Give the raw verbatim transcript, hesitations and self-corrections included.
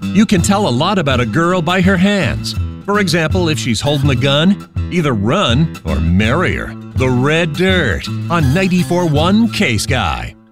You can tell a lot about a girl by her hands. For example, if she's holding a gun, either run or marry her. The Red Dirt on ninety-four point one K-Sky.